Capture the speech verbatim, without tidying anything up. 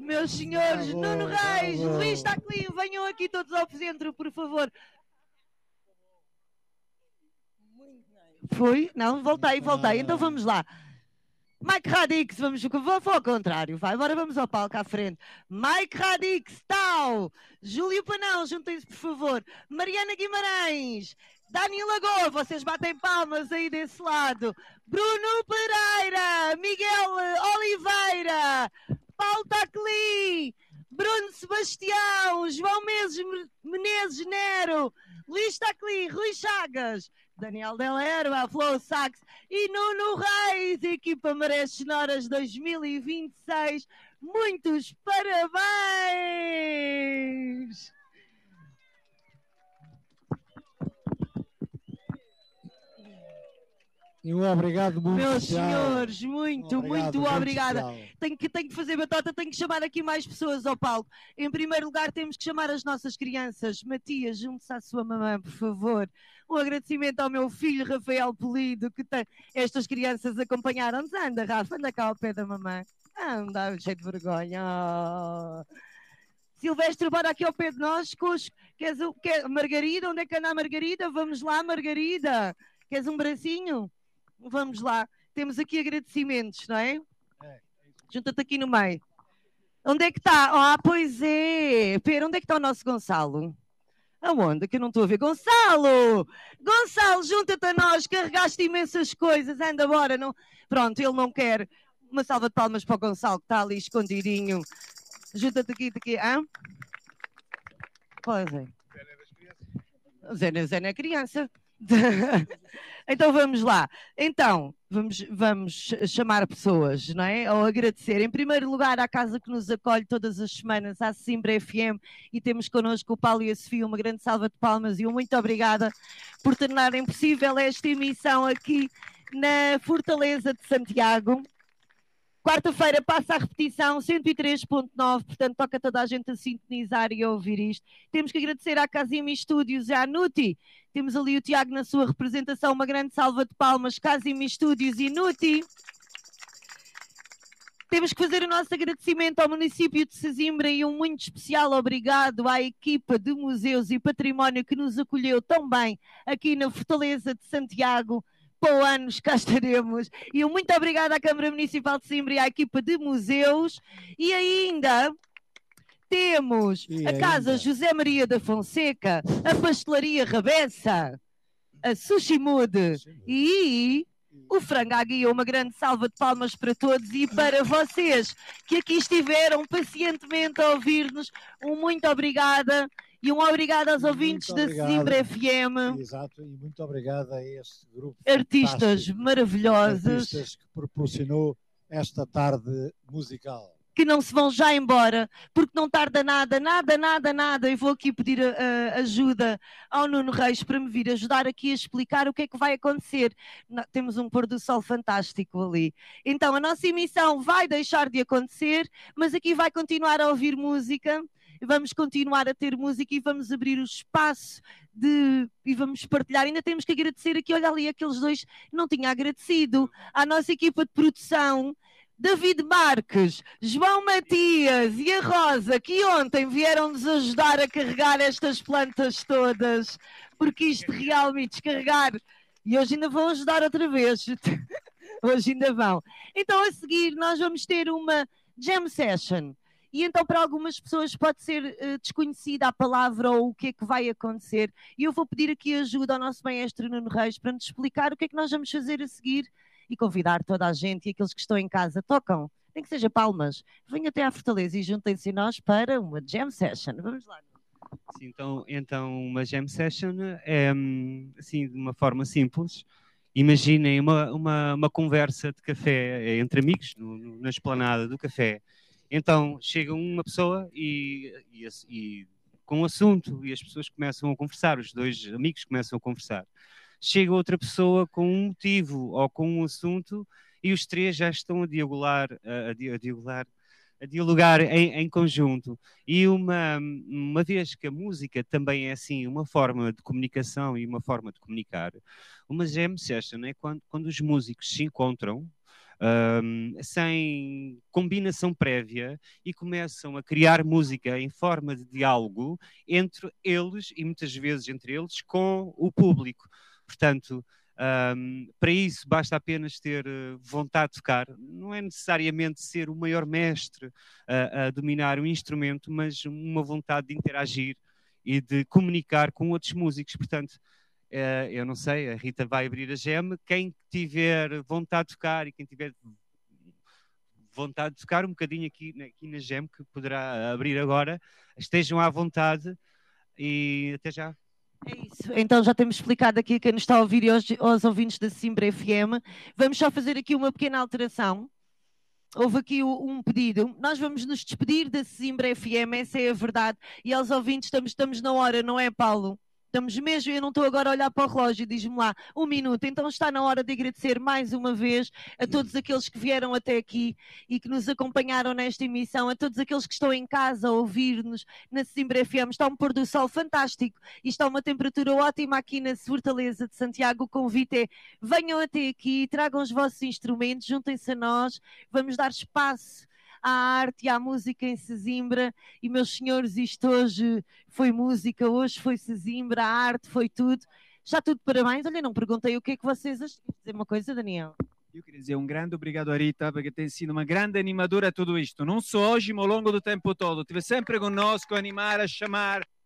Meus senhores, bravo, Nuno Reis, bravo. Luís Taclin, venham aqui todos ao centro, por favor. Foi? Não, voltei, voltei. Então vamos lá. Mike Radix, vamos vou ao contrário, vai, agora vamos ao palco à frente. Mike Radix, tal. Júlio Panão, juntem-se por favor. Mariana Guimarães, Dani Lagoa, vocês batem palmas aí desse lado. Bruno Pereira, Miguel Oliveira, Paulo Taclin, Bruno Sebastião, João Menezes Nero, Luís Taclin, Rui Chagas, Daniel Del Erba, Flow Sax e Nuno Reis, equipa Marés Sonoras dois mil e vinte e seis. Muitos parabéns! E um obrigado muito Meus especial. senhores, muito, um muito, muito obrigada. Tenho que, tenho que fazer batota, tenho que chamar aqui mais pessoas ao palco. Em primeiro lugar, temos que chamar as nossas crianças. Matias, junte-se à sua mamãe, por favor. Um agradecimento ao meu filho, Rafael Polido, que tem... estas crianças acompanharam-nos. Anda, Rafa, anda cá ao pé da mamãe. Anda, cheio de vergonha. Oh. Silvestre, bora aqui ao pé de nós. Cusco. Queres o... Quer... Margarida, onde é que anda a Margarida? Vamos lá, Margarida. Queres um bracinho? Vamos lá, temos aqui agradecimentos, não é? é. Junta-te aqui no meio. Onde é que está? Ah, pois é. Pera, onde é que está o nosso Gonçalo? Aonde? Que eu não estou a ver. Gonçalo! Gonçalo, junta-te a nós, carregaste imensas coisas, anda, bora. Não... Pronto, ele não quer. Uma salva de palmas para o Gonçalo, que está ali escondidinho. Junta-te aqui, aqui. Hã? Pois é. Zé, Zé não é criança. Então vamos lá. Então, vamos, vamos chamar pessoas, não é? Ou agradecer. Em primeiro lugar, à casa que nos acolhe todas as semanas, à Simbra F M, e temos connosco o Paulo e a Sofia. Uma grande salva de palmas e um muito obrigada por tornarem possível esta emissão aqui na Fortaleza de Santiago. Quarta-feira passa a repetição, cento e três ponto nove, portanto toca toda a gente a sintonizar e a ouvir isto. Temos que agradecer à Casimi Studios e à Nuti. Temos ali o Tiago na sua representação, uma grande salva de palmas, Casimi Studios e Nuti. Temos que fazer o nosso agradecimento ao município de Sesimbra e um muito especial obrigado à equipa de museus e património que nos acolheu tão bem aqui na Fortaleza de Santiago. Para o ano cá estaremos. E um muito obrigada à Câmara Municipal de Sesimbra e à equipa de museus. E ainda temos e a ainda? Casa José Maria da Fonseca, a Pastelaria Rabessa, a Sushi Mood e o Frango à Guia. Uma grande salva de palmas para todos e para vocês que aqui estiveram pacientemente a ouvir-nos. Um muito obrigada. E um obrigado aos ouvintes da Sesimbra F M. Exato, e muito obrigado a este grupo artistas maravilhosos. Artistas que proporcionou esta tarde musical. Que não se vão já embora, porque não tarda nada, nada, nada, nada. Eu vou aqui pedir a, a ajuda ao Nuno Reis para me vir ajudar aqui a explicar o que é que vai acontecer. Não, temos um pôr do sol fantástico ali. Então, a nossa emissão vai deixar de acontecer, mas aqui vai continuar a ouvir música. Vamos continuar a ter música e vamos abrir o espaço de, e vamos partilhar. Ainda temos que agradecer aqui, olha ali, aqueles dois, não tinha agradecido, à nossa equipa de produção, David Marques, João Matias e a Rosa, que ontem vieram-nos ajudar a carregar estas plantas todas, porque isto realmente descarregar, e hoje ainda vão ajudar outra vez, hoje ainda vão. Então a seguir nós vamos ter uma jam session. E então para algumas pessoas pode ser uh, desconhecida a palavra ou o que é que vai acontecer. E eu vou pedir aqui ajuda ao nosso maestro Nuno Reis para nos explicar o que é que nós vamos fazer a seguir e convidar toda a gente e aqueles que estão em casa, tocam, nem que seja palmas, venham até à Fortaleza e juntem-se a nós para uma jam session. Vamos lá. Sim, então, então uma jam session é assim, de uma forma simples. Imaginem uma, uma, uma conversa de café entre amigos no, no, na esplanada do café. Então chega uma pessoa e, e, e com um assunto e as pessoas começam a conversar, os dois amigos começam a conversar. Chega outra pessoa com um motivo ou com um assunto e os três já estão a dialogar, a, a dialogar, a dialogar em, em conjunto. E uma, uma vez que a música também é assim uma forma de comunicação e uma forma de comunicar, uma jam session é quando, quando os músicos se encontram um, sem combinação prévia e começam a criar música em forma de diálogo entre eles e muitas vezes entre eles com o público. Portanto, um, para isso basta apenas ter vontade de tocar. Não é necessariamente ser o maior mestre a, a dominar o instrumento, mas uma vontade de interagir e de comunicar com outros músicos. Portanto, Uh, eu não sei, a Rita vai abrir a gem, quem tiver vontade de tocar e quem tiver vontade de tocar um bocadinho aqui, aqui na gem, que poderá abrir agora, estejam à vontade e até já. É isso, então já temos explicado aqui a quem nos está a ouvir e aos, aos ouvintes da Sesimbra F M. Vamos só fazer aqui uma pequena alteração. Houve aqui um pedido, nós vamos nos despedir da Sesimbra F M, essa é a verdade, e aos ouvintes estamos, estamos na hora, não é, Paulo? Estamos mesmo, eu não estou agora a olhar para o relógio, diz-me lá, um minuto. Então está na hora de agradecer mais uma vez a todos aqueles que vieram até aqui e que nos acompanharam nesta emissão, a todos aqueles que estão em casa a ouvir-nos na Sesimbra F M. Está um pôr do sol fantástico e está uma temperatura ótima aqui na Fortaleza de Santiago. O convite é, venham até aqui, tragam os vossos instrumentos, juntem-se a nós, vamos dar espaço à arte e à música em Sesimbra. E meus senhores, isto hoje foi música, hoje foi Sesimbra, a arte foi tudo. Já tudo parabéns. Olha, não perguntei o que é que vocês acham. Quer dizer uma coisa, Daniel? Eu queria dizer um grande obrigado a Rita, porque tem sido uma grande animadora a tudo isto. Não só hoje, mas ao longo do tempo todo. Esteve sempre conosco a animar, a chamar.